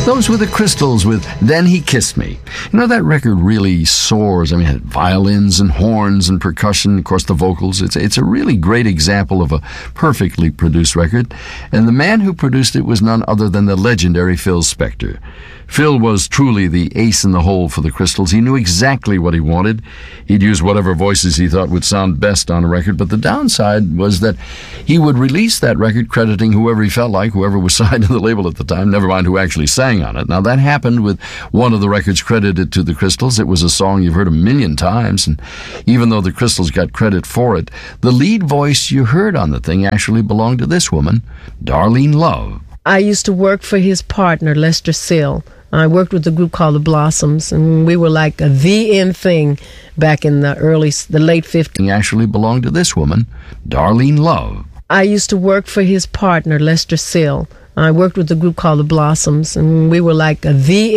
Those were the Crystals with Then He Kissed Me. You know, that record really soars. I mean, it had violins and horns and percussion, of course, the vocals. It's a really great example of a perfectly produced record. And the man who produced it was none other than the legendary Phil Spector. Phil was truly the ace in the hole for the Crystals. He knew exactly what he wanted. He'd use whatever voices he thought would sound best on a record, but the downside was that he would release that record crediting whoever he felt like, whoever was signed to the label at the time, never mind who actually sang on it. Now, that happened with one of the records credited to the Crystals. It was a song you've heard a million times, and even though the Crystals got credit for it, the lead voice you heard on the thing actually belonged to this woman, Darlene Love. I used to work for his partner, Lester Sill. I worked with a group called the Blossoms, and we were like the in thing back in the late 50s. Actually belonged to this woman, Darlene Love. I used to work for his partner, Lester Sill. I worked with a group called the Blossoms, and we were like the